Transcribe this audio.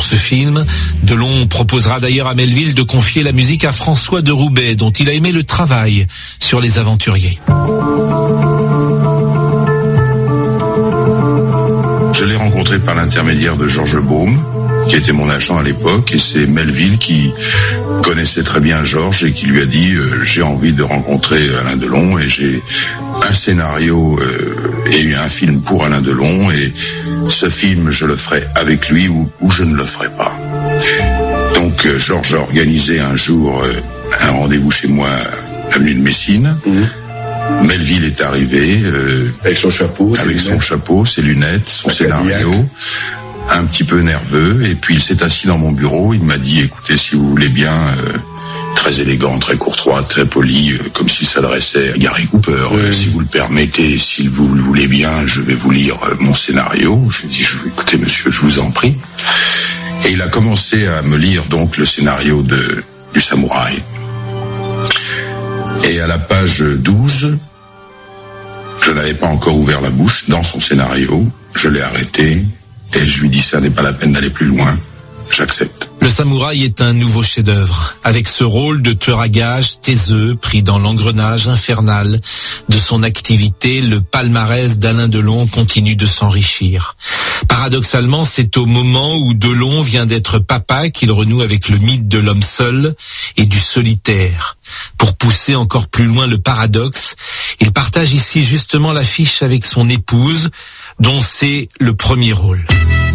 ce film. Delon proposera d'ailleurs à Melville de confier la musique à François de Roubaix, dont il a aimé le travail sur Les Aventuriers. Je l'ai rencontré par l'intermédiaire de Georges Baume, qui était mon agent à l'époque, et c'est Melville qui connaissait très bien Georges et qui lui a dit j'ai envie de rencontrer Alain Delon et j'ai un scénario et un film pour Alain Delon, et ce film je le ferai avec lui ou je ne le ferai pas. Donc Georges a organisé un jour un rendez-vous chez moi à l'avenue de Messine. Melville est arrivé avec son chapeau, ses lunettes, son scénario, un petit peu nerveux, et puis il s'est assis dans mon bureau. Il m'a dit écoutez, si vous voulez bien, très élégant, très courtois, très poli, comme s'il s'adressait à Gary Cooper. Si vous le permettez, si vous le voulez bien, je vais vous lire mon scénario. Je lui ai dit écoutez monsieur, je vous en prie. Et il a commencé à me lire donc le scénario du Samouraï. Et à la page 12, je n'avais pas encore ouvert la bouche dans son scénario. Je l'ai arrêté et je lui dis ça n'est pas la peine d'aller plus loin. J'accepte. Le Samouraï est un nouveau chef-d'œuvre. Avec ce rôle de tueur à gages taiseux, pris dans l'engrenage infernal de son activité, le palmarès d'Alain Delon continue de s'enrichir. Paradoxalement, c'est au moment où Delon vient d'être papa qu'il renoue avec le mythe de l'homme seul et du solitaire. Pour pousser encore plus loin le paradoxe, il partage ici justement l'affiche avec son épouse, dont c'est le premier rôle.